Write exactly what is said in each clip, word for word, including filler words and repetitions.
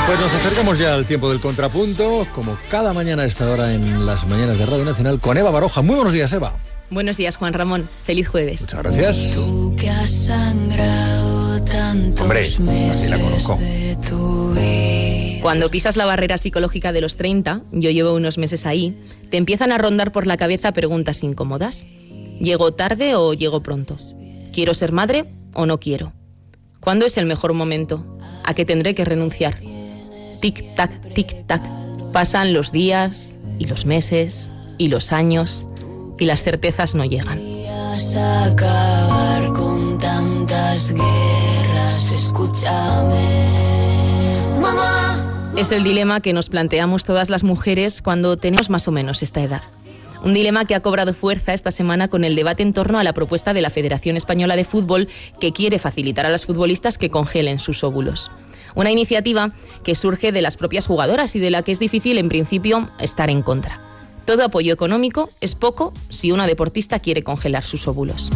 Pues nos acercamos ya al tiempo del contrapunto, como cada mañana a esta hora en las mañanas de Radio Nacional, con Eva Baroja. Muy buenos días, Eva. Buenos días, Juan Ramón. Feliz jueves. Muchas gracias. Tú que has sangrado tantos Hombre, así la conozco. Cuando pisas la barrera psicológica de los treinta, yo llevo unos meses ahí, te empiezan a rondar por la cabeza preguntas incómodas. ¿Llego tarde o llego pronto? ¿Quiero ser madre o no quiero? ¿Cuándo es el mejor momento? ¿A qué tendré que renunciar? Tic-tac, tic-tac. Pasan los días y los meses y los años y las certezas no llegan. Acabar con tantas guerras, escúchame. Mamá. Es el dilema que nos planteamos todas las mujeres cuando tenemos más o menos esta edad. Un dilema que ha cobrado fuerza esta semana con el debate en torno a la propuesta de la Federación Española de Fútbol, que quiere facilitar a las futbolistas que congelen sus óvulos. Una iniciativa que surge de las propias jugadoras y de la que es difícil, en principio, estar en contra. Todo apoyo económico es poco si una deportista quiere congelar sus óvulos.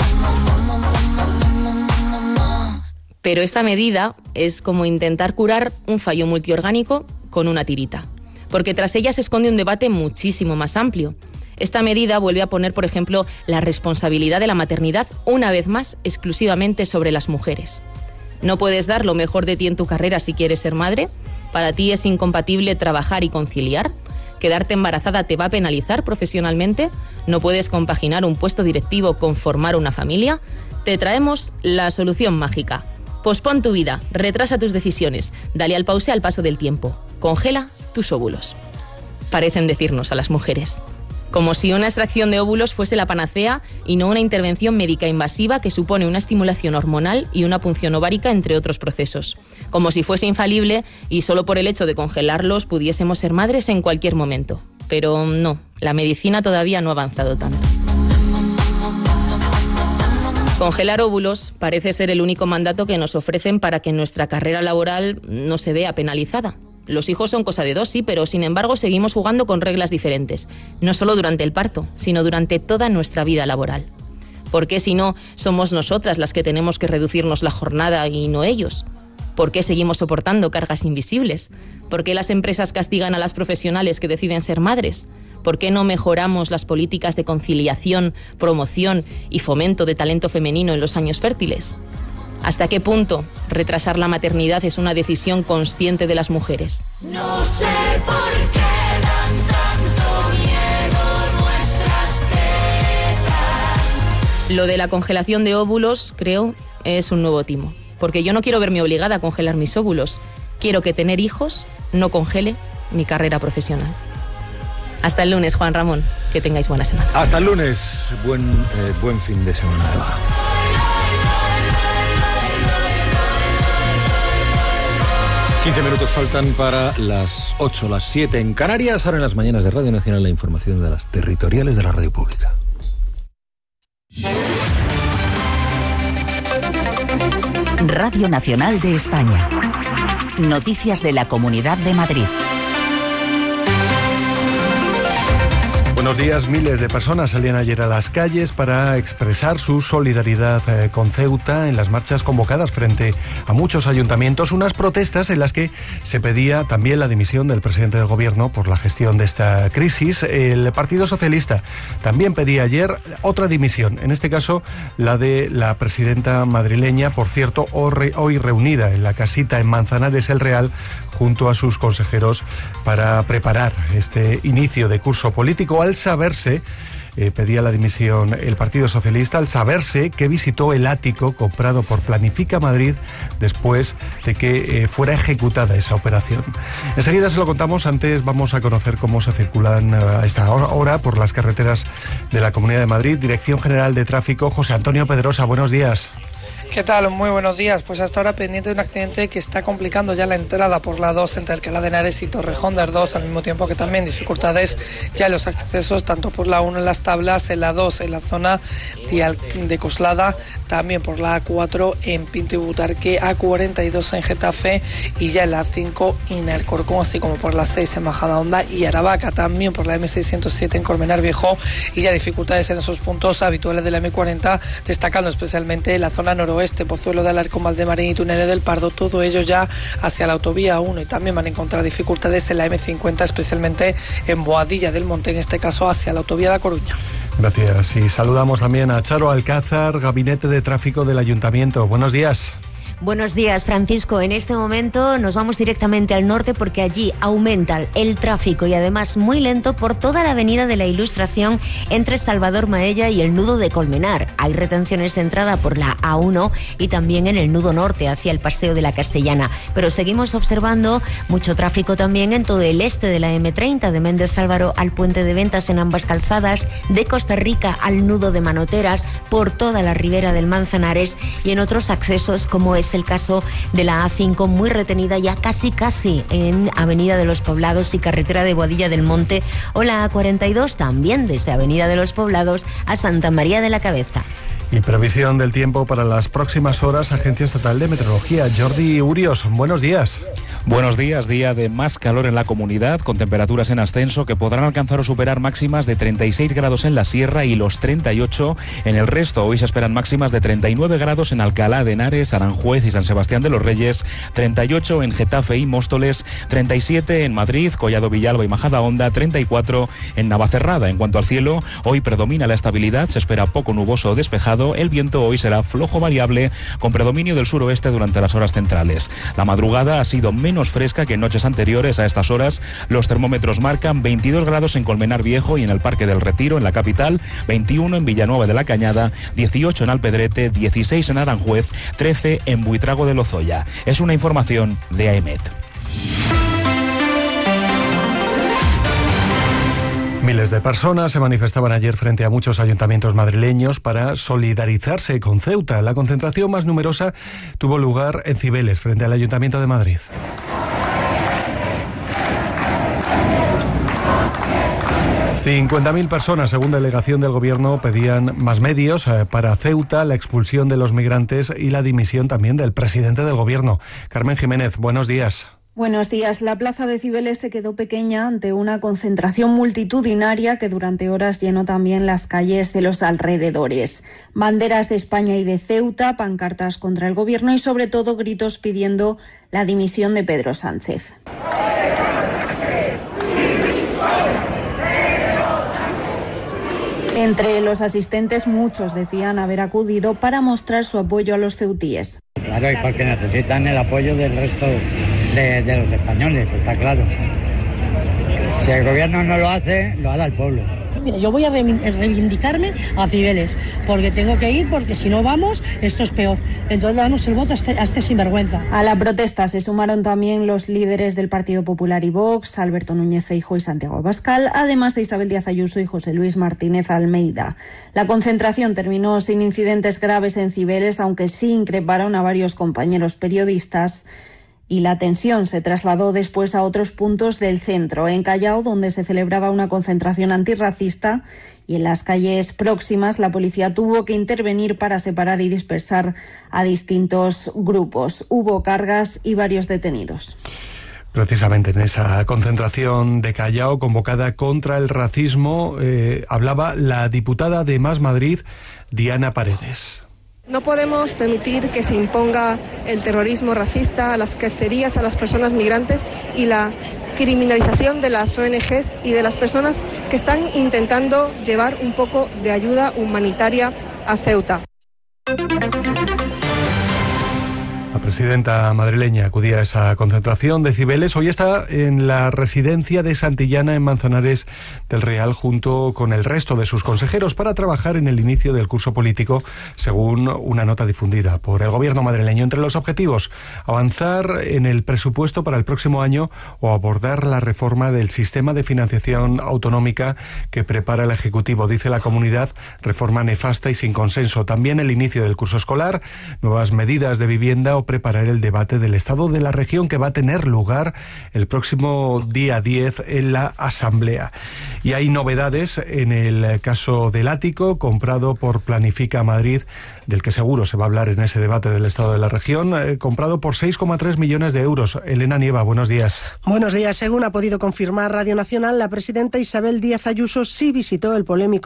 Pero esta medida es como intentar curar un fallo multiorgánico con una tirita, porque tras ella se esconde un debate muchísimo más amplio. Esta medida vuelve a poner, por ejemplo, la responsabilidad de la maternidad una vez más exclusivamente sobre las mujeres. ¿No puedes dar lo mejor de ti en tu carrera si quieres ser madre? ¿Para ti es incompatible trabajar y conciliar? ¿Quedarte embarazada te va a penalizar profesionalmente? ¿No puedes compaginar un puesto directivo con formar una familia? Te traemos la solución mágica. Pospon tu vida, retrasa tus decisiones, dale al pause al paso del tiempo. Congela tus óvulos. Parecen decirnos a las mujeres. Como si una extracción de óvulos fuese la panacea y no una intervención médica invasiva que supone una estimulación hormonal y una punción ovárica, entre otros procesos. Como si fuese infalible y solo por el hecho de congelarlos pudiésemos ser madres en cualquier momento. Pero no, la medicina todavía no ha avanzado tanto. Congelar óvulos parece ser el único mandato que nos ofrecen para que nuestra carrera laboral no se vea penalizada. Los hijos son cosa de dos, sí, pero sin embargo seguimos jugando con reglas diferentes. No solo durante el parto, sino durante toda nuestra vida laboral. ¿Por qué si no somos nosotras las que tenemos que reducirnos la jornada y no ellos? ¿Por qué seguimos soportando cargas invisibles? ¿Por qué las empresas castigan a las profesionales que deciden ser madres? ¿Por qué no mejoramos las políticas de conciliación, promoción y fomento de talento femenino en los años fértiles? ¿Hasta qué punto retrasar la maternidad es una decisión consciente de las mujeres? No sé por qué dan tanto miedo nuestras tetas. Lo de la congelación de óvulos, creo, es un nuevo timo. Porque yo no quiero verme obligada a congelar mis óvulos. Quiero que tener hijos no congele mi carrera profesional. Hasta el lunes, Juan Ramón. Que tengáis buena semana. Hasta el lunes. Buen, eh, buen fin de semana, Eva. quince minutos faltan para las ocho, las siete en Canarias. Ahora en las mañanas de Radio Nacional la información de las territoriales de la radio pública. Radio Nacional de España. Noticias de la Comunidad de Madrid. Buenos días. Miles de personas salían ayer a las calles para expresar su solidaridad eh, con Ceuta en las marchas convocadas frente a muchos ayuntamientos. Unas protestas en las que se pedía también la dimisión del presidente del gobierno por la gestión de esta crisis. El Partido Socialista también pedía ayer otra dimisión, en este caso la de la presidenta madrileña, por cierto, hoy reunida en la casita en Manzanares el Real junto a sus consejeros para preparar este inicio de curso político. Al saberse, eh, pedía la dimisión el Partido Socialista, al saberse que visitó el ático comprado por Planifica Madrid después de que eh, fuera ejecutada esa operación. Enseguida se lo contamos, antes vamos a conocer cómo se circulan a esta hora por las carreteras de la Comunidad de Madrid. Dirección General de Tráfico, José Antonio Pedrosa, buenos días. ¿Qué tal? Muy buenos días. Pues hasta ahora pendiente de un accidente que está complicando ya la entrada por la dos entre Alcalá de Henares y Torrejón de Ardoz, al mismo tiempo que también dificultades ya en los accesos tanto por la uno en Las Tablas, en la dos en la zona de, Al- de Coslada, también por la A cuatro en Pinto y Butarque, A cuarenta y dos en Getafe y ya en la cinco en Alcorcón, así como por la seis en Majadahonda y Aravaca, también por la eme seiscientos siete en Colmenar Viejo y ya dificultades en esos puntos habituales de la eme cuarenta, destacando especialmente la zona noroeste oeste, Pozuelo de Alarcón, Valdemarín y Túneles del Pardo, todo ello ya hacia la autovía uno, y también van a encontrar dificultades en la eme cincuenta, especialmente en Boadilla del Monte, en este caso hacia la autovía de A Coruña. Gracias. Y saludamos también a Charo Alcázar, Gabinete de Tráfico del Ayuntamiento. Buenos días. Buenos días, Francisco. En este momento nos vamos directamente al norte porque allí aumenta el tráfico y además muy lento por toda la avenida de la Ilustración entre Salvador Maella y el nudo de Colmenar. Hay retenciones de entrada por la A uno y también en el nudo norte hacia el Paseo de la Castellana. Pero seguimos observando mucho tráfico también en todo el este de la eme treinta, de Méndez Álvaro al Puente de Ventas en ambas calzadas, de Costa Rica al nudo de Manoteras, por toda la ribera del Manzanares y en otros accesos como es el caso de la A cinco, muy retenida ya casi casi en Avenida de los Poblados y carretera de Boadilla del Monte, o la A cuarenta y dos también desde Avenida de los Poblados a Santa María de la Cabeza. Y previsión del tiempo para las próximas horas, Agencia Estatal de Meteorología. Jordi Urios, buenos días. Buenos días, día de más calor en la comunidad, con temperaturas en ascenso que podrán alcanzar o superar máximas de treinta y seis grados en la sierra y los treinta y ocho en el resto. Hoy se esperan máximas de treinta y nueve grados en Alcalá de Henares, Aranjuez y San Sebastián de los Reyes, treinta y ocho en Getafe y Móstoles, treinta y siete en Madrid, Collado Villalba y Majadahonda, treinta y cuatro en Navacerrada. En cuanto al cielo, hoy predomina la estabilidad, se espera poco nuboso o despejado. El viento hoy será flojo variable con predominio del suroeste durante las horas centrales. La madrugada ha sido menos fresca que en noches anteriores. A estas horas los termómetros marcan veintidós grados en Colmenar Viejo y en el Parque del Retiro, en la capital, veintiuno en Villanueva de la Cañada, dieciocho en Alpedrete, dieciséis en Aranjuez, trece en Buitrago de Lozoya. Es una información de AEMET. Miles de personas se manifestaban ayer frente a muchos ayuntamientos madrileños para solidarizarse con Ceuta. La concentración más numerosa tuvo lugar en Cibeles, frente al Ayuntamiento de Madrid. cincuenta mil personas, según delegación del Gobierno, pedían más medios para Ceuta, la expulsión de los migrantes y la dimisión también del presidente del Gobierno. Carmen Jiménez, buenos días. Buenos días. La plaza de Cibeles se quedó pequeña ante una concentración multitudinaria que durante horas llenó también las calles de los alrededores. Banderas de España y de Ceuta, pancartas contra el Gobierno y sobre todo gritos pidiendo la dimisión de Pedro Sánchez. Entre los asistentes, muchos decían haber acudido para mostrar su apoyo a los ceutíes. Claro, y porque necesitan el apoyo del resto de, de los españoles, está claro. Si el gobierno no lo hace, lo hará el pueblo. Mira, yo voy a reivindicarme a Cibeles, porque tengo que ir, porque si no vamos, esto es peor. Entonces le damos el voto a este, a este sinvergüenza. A la protesta se sumaron también los líderes del Partido Popular y Vox, Alberto Núñez Feijóo y Santiago Abascal, además de Isabel Díaz Ayuso y José Luis Martínez Almeida. La concentración terminó sin incidentes graves en Cibeles, aunque sí increparon a varios compañeros periodistas. Y la tensión se trasladó después a otros puntos del centro, en Callao, donde se celebraba una concentración antirracista, y en las calles próximas la policía tuvo que intervenir para separar y dispersar a distintos grupos. Hubo cargas y varios detenidos. Precisamente en esa concentración de Callao convocada contra el racismo eh, hablaba la diputada de Más Madrid, Diana Paredes. No podemos permitir que se imponga el terrorismo racista, las cacerías a las personas migrantes y la criminalización de las O N Ges y de las personas que están intentando llevar un poco de ayuda humanitaria a Ceuta. La presidenta madrileña acudía a esa concentración de Cibeles. Hoy está en la residencia de Santillana, en Manzanares del Real, junto con el resto de sus consejeros para trabajar en el inicio del curso político, según una nota difundida por el gobierno madrileño. Entre los objetivos, avanzar en el presupuesto para el próximo año o abordar la reforma del sistema de financiación autonómica que prepara el Ejecutivo. Dice la comunidad, reforma nefasta y sin consenso. También el inicio del curso escolar, nuevas medidas de vivienda o preparar el debate del estado de la región que va a tener lugar el próximo día diez en la Asamblea. Y hay novedades en el caso del ático comprado por Planifica Madrid, del que seguro se va a hablar en ese debate del estado de la región, eh, comprado por seis coma tres millones de euros. Elena Nieva, buenos días. Buenos días. Según ha podido confirmar Radio Nacional, la presidenta Isabel Díaz Ayuso sí visitó el polémico